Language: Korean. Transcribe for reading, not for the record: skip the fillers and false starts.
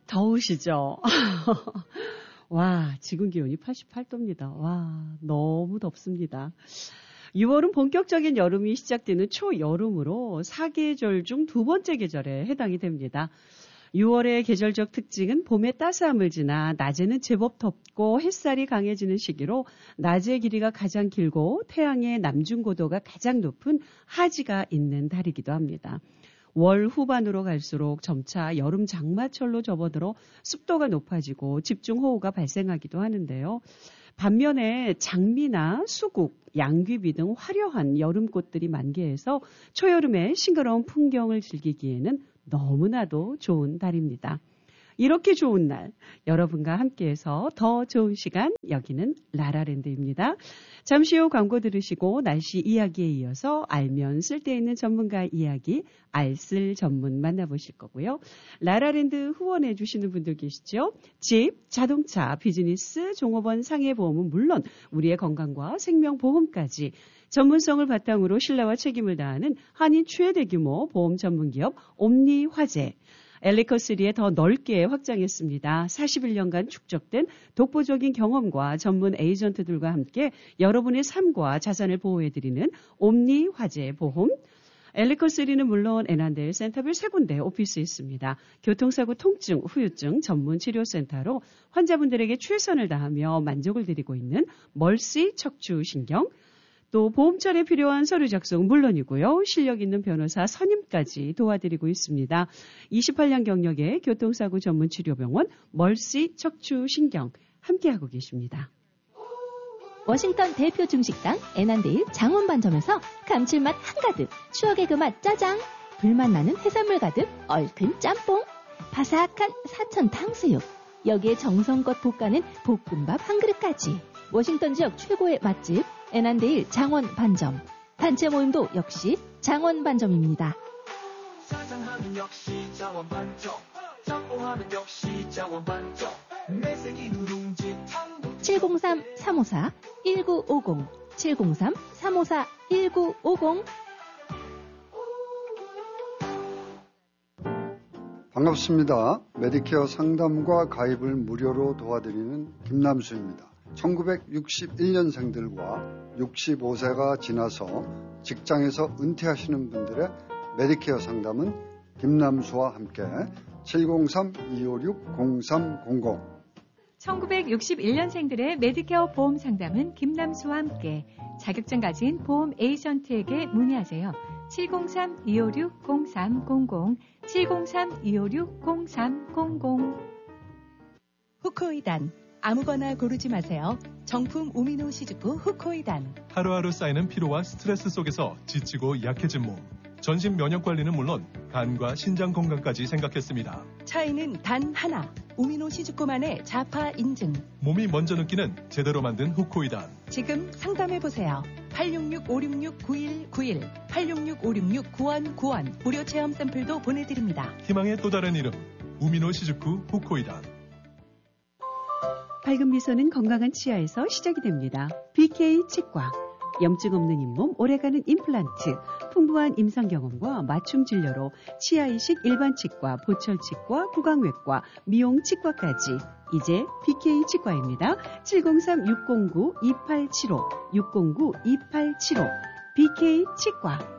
더우시죠? 와, 지금 기온이 88도입니다. 와, 너무 덥습니다. 6월은 본격적인 여름이 시작되는 초여름으로 4계절 중 두 번째 계절에 해당이 됩니다. 6월의 계절적 특징은 봄의 따스함을 지나 낮에는 제법 덥고 햇살이 강해지는 시기로 낮의 길이가 가장 길고 태양의 남중고도가 가장 높은 하지가 있는 달이기도 합니다. 월 후반으로 갈수록 점차 여름 장마철로 접어들어 습도가 높아지고 집중호우가 발생하기도 하는데요. 반면에 장미나 수국, 양귀비 등 화려한 여름꽃들이 만개해서 초여름의 싱그러운 풍경을 즐기기에는 너무나도 좋은 달입니다. 이렇게 좋은 날, 여러분과 함께해서 더 좋은 시간, 여기는 라라랜드입니다. 잠시 후 광고 들으시고 날씨 이야기에 이어서 알면 쓸데있는 전문가 이야기, 알쓸 전문 만나보실 거고요. 라라랜드 후원해 주시는 분들 계시죠? 집, 자동차, 비즈니스, 종업원 상해보험은 물론 우리의 건강과 생명보험까지 전문성을 바탕으로 신뢰와 책임을 다하는 한인 최대 규모 보험 전문기업 옴니화재. 엘리커3에 더 넓게 확장했습니다. 41년간 축적된 독보적인 경험과 전문 에이전트들과 함께 여러분의 삶과 자산을 보호해드리는 옴니화재 보험. 엘리커3는 물론 애난데일 센터빌 3군데 오피스에 있습니다. 교통사고 통증, 후유증 전문 치료센터로 환자분들에게 최선을 다하며 만족을 드리고 있는 멀시 척추신경, 또 보험처리에 필요한 서류 작성 물론이고요. 실력 있는 변호사 선임까지 도와드리고 있습니다. 28년 경력의 교통사고 전문 치료병원 멀시 척추신경 함께하고 계십니다. 워싱턴 대표 중식당 애난데일 장원반점에서 감칠맛 한가득, 추억의 그 맛 짜장, 불맛 나는 해산물 가득 얼큰 짬뽕, 바삭한 사천 탕수육, 여기에 정성껏 볶아낸 볶음밥 한 그릇까지. 워싱턴 지역 최고의 맛집 애난데일 장원반점. 단체 모임도 역시 장원반점입니다. 사장하면 역시 장원반점, 짬뽕하면 역시 장원반점, 매생이 누룽지 탕 703-354-1950 703-354-1950. 반갑습니다. 메디케어 상담과 가입을 무료로 도와드리는 김남수입니다. 1961년생들과 65세가 지나서 직장에서 은퇴하시는 분들의 메디케어 상담은 김남수와 함께 703-256-0300 1961년생들의 메디케어 보험 상담은 김남수와 함께 자격증 가진 보험 에이전트에게 문의하세요. 703-256-0300 703-256-0300 후코이단 아무거나 고르지 마세요. 정품 우미노 시즈프 후코이단. 하루하루 쌓이는 피로와 스트레스 속에서 지치고 약해진 몸. 전신 면역 관리는 물론 간과 신장 건강까지 생각했습니다. 차이는 단 하나. 우미노 시즈코만의 자파 인증. 몸이 먼저 느끼는 제대로 만든 후코이단. 지금 상담해보세요. 866-566-9191 866-566-9191 무료 체험 샘플도 보내드립니다. 희망의 또 다른 이름 우미노 시즈쿠 후코이단. 밝은 미소는 건강한 치아에서 시작이 됩니다. BK 치과. 염증 없는 잇몸, 오래가는 임플란트, 풍부한 임상 경험과 맞춤 진료로 치아 이식 일반 치과, 보철 치과, 구강외과, 미용 치과까지 이제 BK 치과입니다. 703-609-2875 609-2875 BK 치과.